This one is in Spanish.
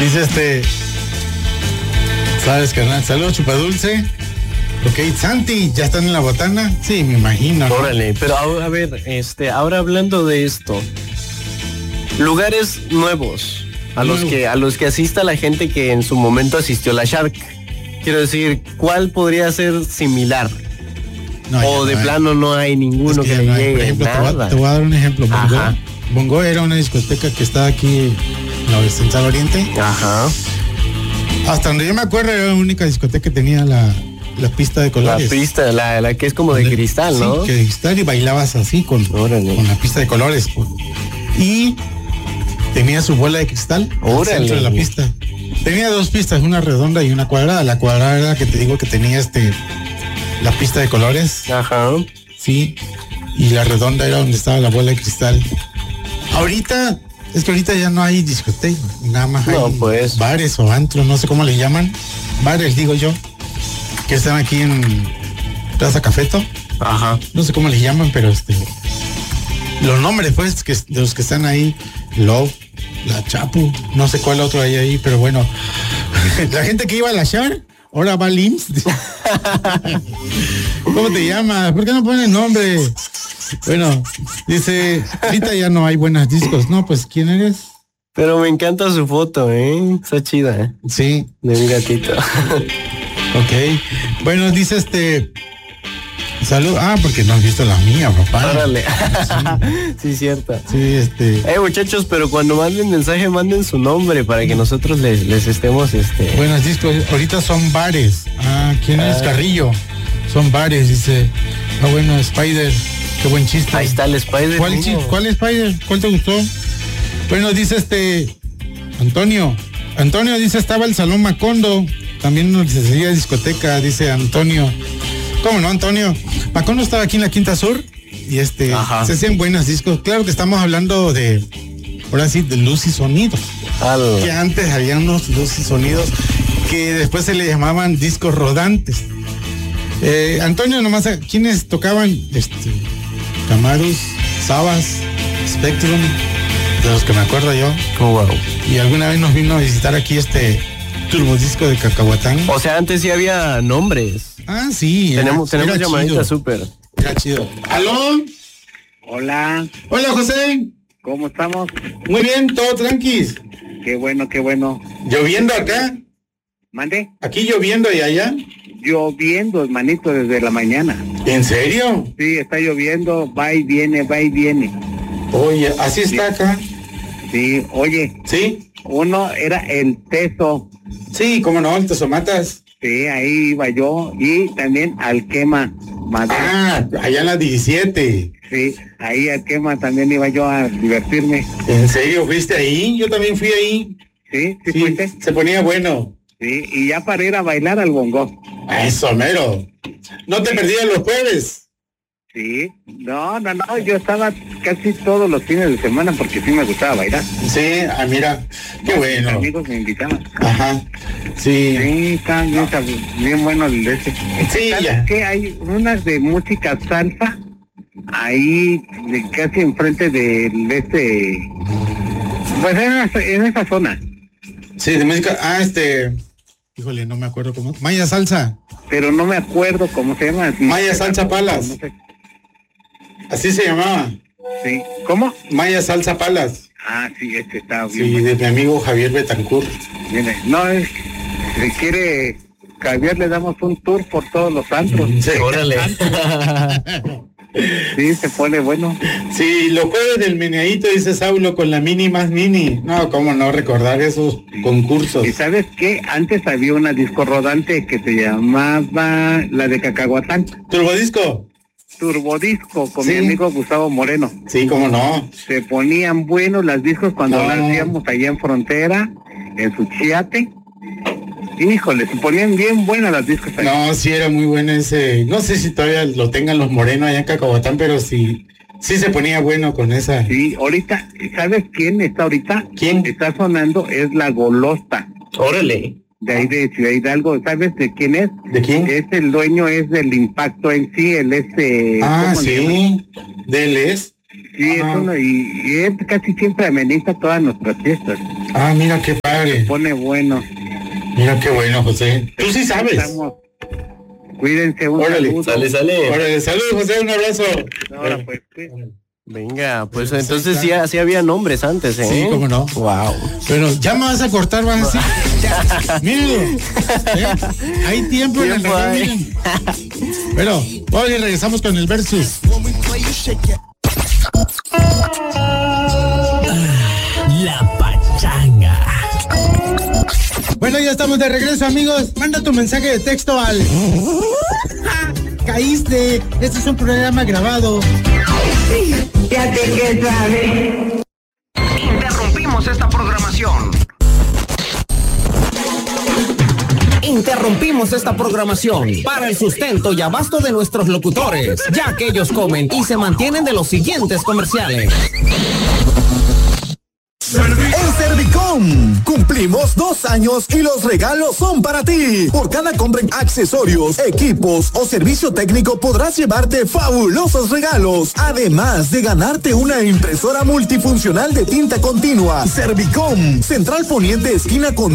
Dice ¿sabes, carnal? Saludos, chupadulce. Ok, Santi, ¿ya están en la botana? Sí, me imagino, ¿no? Órale, pero a ver, ahora hablando de esto, lugares nuevos a los que asista la gente que en su momento asistió a la Shark. Quiero decir, ¿cuál podría ser similar? No, o de no plano no hay ninguno que le llegue. Por ejemplo, nada. te voy a dar un ejemplo. Bongo era una discoteca que estaba aquí en San Oriente. Ajá. Hasta donde yo me acuerdo era la única discoteca que tenía la pista de colores. La pista, la que es como de cristal, ¿no? Sí, que de cristal, y bailabas así con la pista de colores. Y tenía su bola de cristal al centro de la pista. Tenía dos pistas, una redonda y una cuadrada. La cuadrada era la que te digo que tenía la pista de colores. Ajá. Sí. Y la redonda era donde estaba la bola de cristal. Ahorita ya no hay discoteca, nada más hay bares o antros, no sé cómo le llaman. Bares, digo yo, que están aquí en Plaza Cafeto. Ajá. No sé cómo les llaman, pero los nombres, pues, de los que están ahí, Love, La Chapu, no sé cuál otro hay ahí, pero bueno. La gente que iba a la Shar, ahora va al IMSS. ¿Cómo te llamas? ¿Por qué no pones nombre? Bueno, dice, ahorita ya no hay buenas discos. No, pues, ¿quién eres? Pero me encanta su foto, está chida, Sí. De mi gatito. Ok. Bueno, dice salud. Porque no has visto la mía, papá. Órale. Sí, cierto. Sí, muchachos, pero cuando manden mensaje, manden su nombre para que nosotros les estemos, Buenos discos. Ahorita son bares. ¿Quién es? Carrillo. Son bares, dice. Bueno, Spider. Qué buen chiste. Ahí está el Spider. ¿Cuál Spider? ¿Cuál te gustó? Bueno, dice Antonio. Antonio dice, estaba el Salón Macondo. También nos decía discoteca, dice Antonio. ¿Cómo no, Antonio? Macondo estaba aquí en la Quinta Sur y se hacían buenos discos. Claro que estamos hablando de luz y sonidos. Que antes había unos luz y sonidos que después se le llamaban discos rodantes. Antonio, nomás, ¿quiénes tocaban? Camarus, Sabas, Spectrum, de los que me acuerdo yo. Oh, wow. Y alguna vez nos vino a visitar aquí turbodisco de Cacahuatán. O sea, antes sí había nombres. Sí. Tenemos llamadita súper. Era chido. ¿Aló? Hola. Hola, José. ¿Cómo estamos? Muy bien, todo tranquis. Qué bueno, qué bueno. ¿Lloviendo acá? ¿Mande? ¿Aquí lloviendo y allá? Lloviendo, hermanito, desde la mañana. ¿En serio? Sí, está lloviendo, va y viene, va y viene. Oye, así está acá. Sí, oye. ¿Sí? Uno era el Teso. Sí, cómo no, el Tesomatas. Sí, ahí iba yo. Y también al Quema. Allá en la 17. Sí, ahí al Quema también iba yo a divertirme. ¿En serio? ¿Fuiste ahí? Yo también fui ahí. Sí, fuiste. Se ponía bueno. Sí, y ya para ir a bailar al bongo. Eso, mero. ¿No te perdías los jueves? Sí, no, yo estaba casi todos los fines de semana porque sí me gustaba bailar. Sí, mira, qué bueno. Mis amigos me invitaban. Ajá, sí. Sí, está bien bueno el de ese. Sí, ¿sabes qué? Hay unas de música salsa, ahí casi enfrente del pues en esa zona. Sí, de música, híjole, no me acuerdo cómo. Maya Salsa. Pero no me acuerdo cómo se llama. Maya Salsa Palas. No sé. Así se llamaba. Sí. ¿Cómo? Maya Salsa Palas. Sí, está bien. Sí, de mi amigo Javier Betancourt. Viene. No, si quiere Javier, le damos un tour por todos los antros. Sí, órale. Sí, se pone bueno. Sí, los jueves del meneadito, dice Saulo, con la mini más mini. No, cómo no recordar esos concursos. ¿Y sabes qué? Antes había una disco rodante que se llamaba la de Cacahuatán. ¿Turbodisco? Turbodisco, con mi amigo Gustavo Moreno. Sí, cómo no. Se ponían buenos las discos cuando las hacíamos allá en Frontera, en Suchiate. Híjole, se ponían bien buenas las discos ahí. No, sí era muy bueno ese. No sé si todavía lo tengan los morenos allá en Cacahuatán, pero sí se ponía bueno con esa. Sí, ahorita, ¿sabes quién está ahorita? ¿Quién? Está sonando, es La Golosta. Órale. De ahí de Ciudad Hidalgo. ¿Sabes de quién es? ¿De quién? Es el dueño, es del Impacto en sí, sí, de él es. Sí, es uno, y él casi siempre ameniza todas nuestras fiestas. Ah, mira qué padre. Se pone bueno. Mira qué bueno, José. Tú sí sabes. Cuídense, un saludo. Sale. Órale, salud, José, un abrazo. Ahora pues. Venga, pues entonces sí había nombres antes, ¿eh? Sí, cómo no. Wow. Pero ya me vas a cortar, vas a decir. Míralo. Hay tiempo en el reloj, miren. Pero, hoy regresamos con el versus. La pachanga. Bueno, ya estamos de regreso, amigos. Manda tu mensaje de texto al... Caíste. Este es un programa grabado. Ya te que sabes. Interrumpimos esta programación. Interrumpimos esta programación para el sustento y abasto de nuestros locutores, ya que ellos comen y se mantienen de los siguientes comerciales. En Servicom cumplimos 2 años y los regalos son para ti. Por cada compra en accesorios, equipos o servicio técnico podrás llevarte fabulosos regalos, además de ganarte una impresora multifuncional de tinta continua. Servicom, Central Poniente, esquina con